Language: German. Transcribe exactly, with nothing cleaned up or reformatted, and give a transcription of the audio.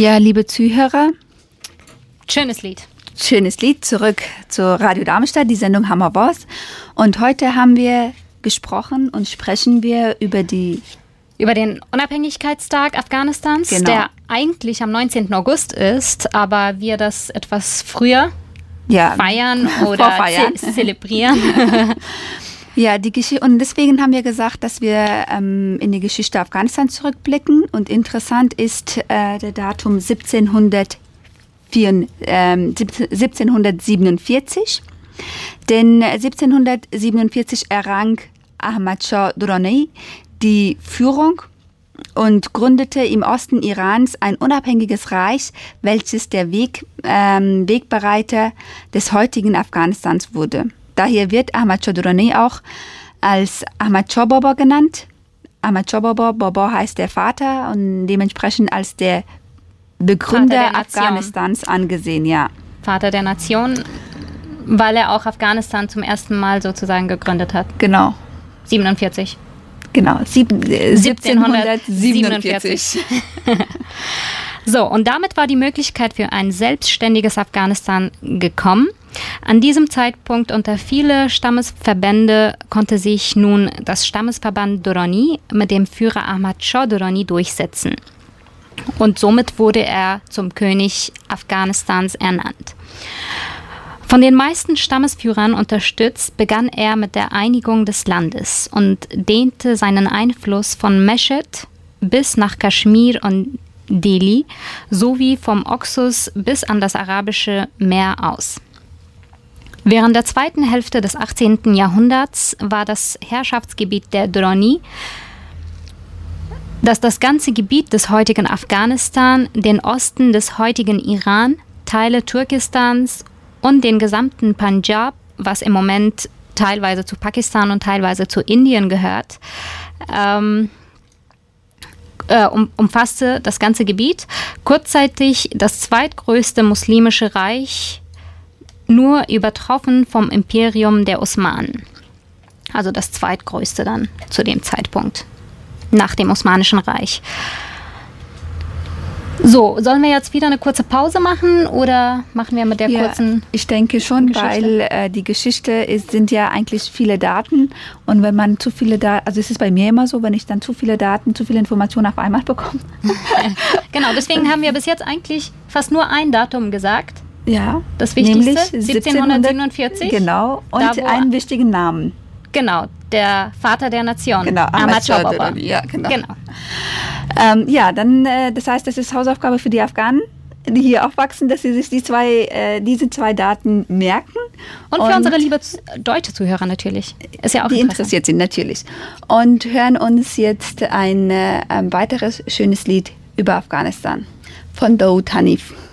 Ja, liebe Zuhörer. Schönes Lied. Schönes Lied. Zurück zu Radio Darmstadt, die Sendung Hammer was. Und heute haben wir gesprochen und sprechen wir über die... Über den Unabhängigkeitstag Afghanistans, genau. der eigentlich am neunzehnten August ist, aber wir das etwas früher ja, feiern oder vorfeiern. ze- zelebrieren. Ja, die Geschichte, und deswegen haben wir gesagt, dass wir ähm, in die Geschichte Afghanistans zurückblicken. Und interessant ist äh, der Datum siebzehnhundertsiebenundvierzig. Denn siebzehnhundertsiebenundvierzig errang Ahmad Shah Durrani die Führung und gründete im Osten Irans ein unabhängiges Reich, welches der Weg, ähm, Wegbereiter des heutigen Afghanistans wurde. Daher wird Ahmad Shah Durrani auch als Ahmad Shah Baba genannt. Ahmad Shah Baba, Baba heißt der Vater und dementsprechend als der Begründer Vater der Afghanistans angesehen, ja. Vater der Nation, weil er auch Afghanistan zum ersten Mal sozusagen gegründet hat. Genau. siebenundvierzig. Genau, sieb- äh, siebzehnhundertsiebenundvierzig. So, und damit war die Möglichkeit für ein selbstständiges Afghanistan gekommen. An diesem Zeitpunkt unter viele Stammesverbände konnte sich nun das Stammesverband Durrani mit dem Führer Ahmad Shah Durrani durchsetzen. Und somit wurde er zum König Afghanistans ernannt. Von den meisten Stammesführern unterstützt, begann er mit der Einigung des Landes und dehnte seinen Einfluss von Mesched bis nach Kaschmir und Delhi sowie vom Oxus bis an das Arabische Meer aus. Während der zweiten Hälfte des achtzehnten Jahrhunderts war das Herrschaftsgebiet der Durrani, dass das ganze Gebiet des heutigen Afghanistan, den Osten des heutigen Iran, Teile Turkestans und den gesamten Punjab, was im Moment teilweise zu Pakistan und teilweise zu Indien gehört, ähm, äh, um, umfasste das ganze Gebiet. Kurzzeitig das zweitgrößte muslimische Reich, nur übertroffen vom Imperium der Osmanen. Also das zweitgrößte dann zu dem Zeitpunkt, nach dem Osmanischen Reich. So, sollen wir jetzt wieder eine kurze Pause machen oder machen wir mit der Ja, kurzen ich denke schon, Geschichte? weil äh, die Geschichte ist, sind ja eigentlich viele Daten und wenn man zu viele Daten, also es ist bei mir immer so, wenn ich dann zu viele Daten, zu viele Informationen auf einmal bekomme. Genau, deswegen haben wir bis jetzt eigentlich fast nur ein Datum gesagt. Ja, Das Wichtigste, nämlich siebzehnhundertsiebenundvierzig. Genau, und Da, wo- einen wichtigen Namen. Genau, der Vater der Nation. Genau, Ahmad Shah Baba. Durrani, ja, genau. Genau. Ähm, ja, dann, äh, das heißt, das ist Hausaufgabe für die Afghanen, die hier aufwachsen, dass sie sich die zwei, äh, diese zwei Daten merken. Und für unsere liebe Z- deutsche Zuhörer natürlich. Ist ja auch die interessant. interessiert sind, natürlich. Und hören uns jetzt ein, äh, ein weiteres schönes Lied über Afghanistan von Daoud Hanif.